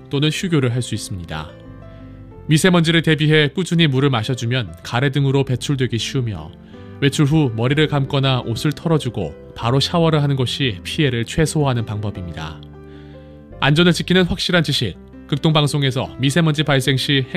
또는 휴교를 할 수 있습니다. 미세먼지를 대비해 꾸준히 물을 마셔주면 가래 등으로 배출되기 쉬우며 외출 후 머리를 감거나 옷을 털어주고 바로 샤워를 하는 것이 피해를 최소화하는 방법입니다. 안전을 지키는 확실한 지식, 극동방송에서 미세먼지 발생 시